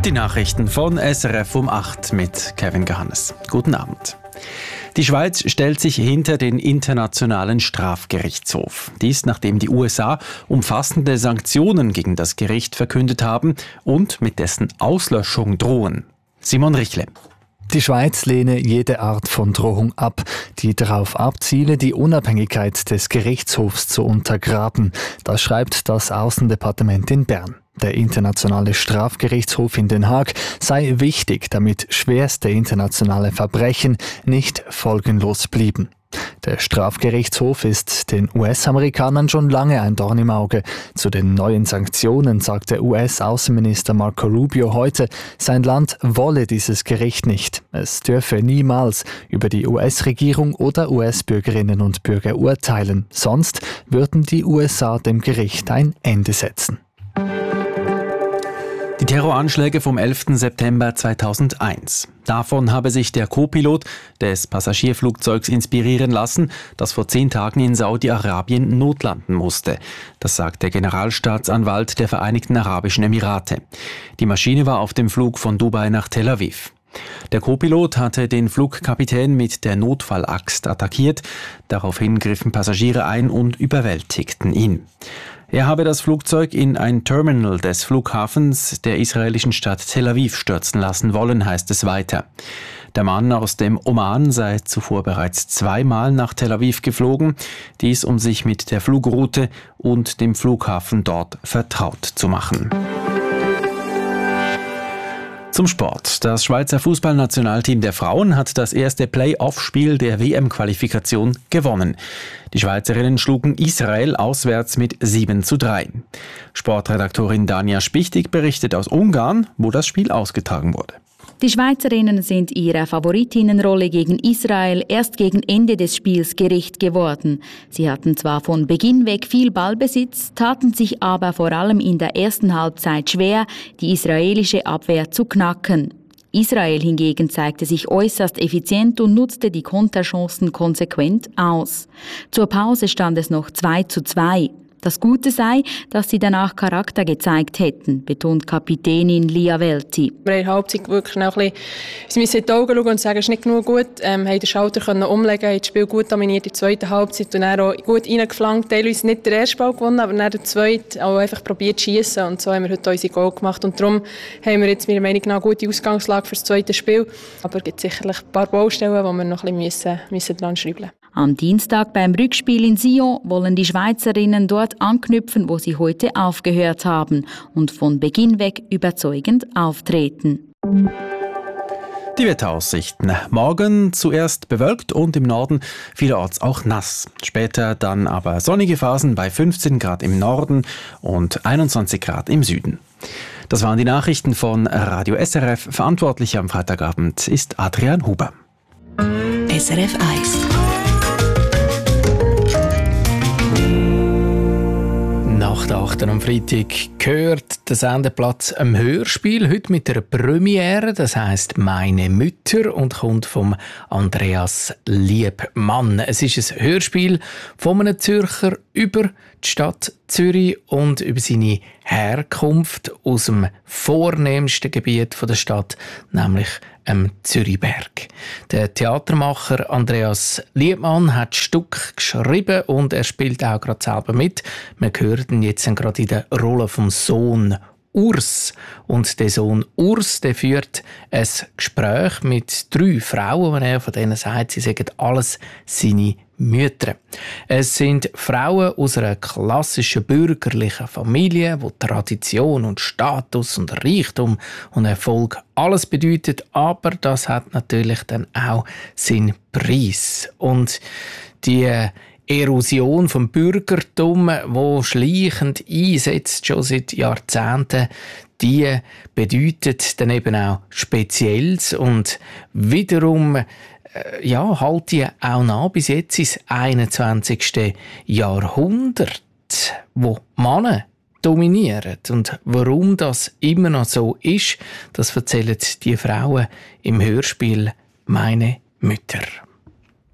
Die Nachrichten von SRF um 8 mit Kevin Gehannes. Guten Abend. Die Schweiz stellt sich hinter den Internationalen Strafgerichtshof. Dies, nachdem die USA umfassende Sanktionen gegen das Gericht verkündet haben und mit dessen Auslöschung drohen. Simon Richle. Die Schweiz lehne jede Art von Drohung ab, die darauf abziele, die Unabhängigkeit des Gerichtshofs zu untergraben. Das schreibt das Außendepartement in Bern. Der Internationale Strafgerichtshof in Den Haag sei wichtig, damit schwerste internationale Verbrechen nicht folgenlos blieben. Der Strafgerichtshof ist den US-Amerikanern schon lange ein Dorn im Auge. Zu den neuen Sanktionen sagte US-Außenminister Marco Rubio heute, sein Land wolle dieses Gericht nicht. Es dürfe niemals über die US-Regierung oder US-Bürgerinnen und Bürger urteilen. Sonst würden die USA dem Gericht ein Ende setzen. Die Terroranschläge vom 11. September 2001. Davon habe sich der Co-Pilot des Passagierflugzeugs inspirieren lassen, das vor 10 Tagen in Saudi-Arabien notlanden musste. Das sagt der Generalstaatsanwalt der Vereinigten Arabischen Emirate. Die Maschine war auf dem Flug von Dubai nach Tel Aviv. Der Co-Pilot hatte den Flugkapitän mit der Notfallaxt attackiert. Daraufhin griffen Passagiere ein und überwältigten ihn. Er habe das Flugzeug in ein Terminal des Flughafens der israelischen Stadt Tel Aviv stürzen lassen wollen, heißt es weiter. Der Mann aus dem Oman sei zuvor bereits 2-mal nach Tel Aviv geflogen, dies um sich mit der Flugroute und dem Flughafen dort vertraut zu machen. Zum Sport. Das Schweizer Fußballnationalteam der Frauen hat das erste Play-off-Spiel der WM-Qualifikation gewonnen. Die Schweizerinnen schlugen Israel auswärts mit 7:3. Sportredaktorin Dania Spichtig berichtet aus Ungarn, wo das Spiel ausgetragen wurde. Die Schweizerinnen sind ihrer Favoritinnenrolle gegen Israel erst gegen Ende des Spiels gerecht geworden. Sie hatten zwar von Beginn weg viel Ballbesitz, taten sich aber vor allem in der ersten Halbzeit schwer, die israelische Abwehr zu knacken. Israel hingegen zeigte sich äußerst effizient und nutzte die Konterchancen konsequent aus. Zur Pause stand es noch 2:2. Das Gute sei, dass sie danach Charakter gezeigt hätten, betont Kapitänin Lia Welti. Wir haben in der Halbzeit wirklich noch ein bisschen in die Augen schauen und sagen, es ist nicht genug gut. Haben den Schalter umlegen, haben das Spiel gut dominiert in der zweiten Halbzeit und dann auch gut reingeflankt. Teilweise nicht den ersten Ball gewonnen, aber dann den zweiten auch einfach probiert zu schiessen. Und so haben wir heute unsere Goal gemacht. Und darum haben wir jetzt meiner Meinung nach eine gute Ausgangslage für das zweite Spiel. Aber es gibt sicherlich ein paar Baustellen, wo wir noch ein bisschen dran schrauben müssen. Am Dienstag beim Rückspiel in Sion wollen die Schweizerinnen dort anknüpfen, wo sie heute aufgehört haben und von Beginn weg überzeugend auftreten. Die Wetteraussichten. Morgen zuerst bewölkt und im Norden vielerorts auch nass. Später dann aber sonnige Phasen bei 15 Grad im Norden und 21 Grad im Süden. Das waren die Nachrichten von Radio SRF. Verantwortlich am Freitagabend ist Adrian Huber. SRF 1. Nach der 8. am Freitag gehört der Sendeplatz am Hörspiel. Heute mit einer Premiere, das heisst «Meine Mütter» und kommt vom Andreas Liebmann. Es ist ein Hörspiel von einem Zürcher über die Stadt Zürich und über seine Herkunft aus dem vornehmsten Gebiet der Stadt, nämlich am Zürichberg. Der Theatermacher Andreas Liebmann hat das Stück geschrieben und er spielt auch gerade selber mit. Wir hören ihn jetzt gerade in der Rolle vom Sohn Urs. Und der Sohn Urs, der führt ein Gespräch mit 3 Frauen, wenn er von denen sagt, sie sagen alles seine Mütter. Es sind Frauen aus einer klassischen bürgerlichen Familie, wo Tradition und Status und Reichtum und Erfolg alles bedeutet, aber das hat natürlich dann auch seinen Preis. Und die Erosion vom Bürgertum, wo schleichend einsetzt, schon seit Jahrzehnten, die bedeutet dann eben auch Spezielles und wiederum halt die auch nach bis jetzt ins 21. Jahrhundert, wo Männer dominieren. Und warum das immer noch so ist, das erzählen die Frauen im Hörspiel «Meine Mütter».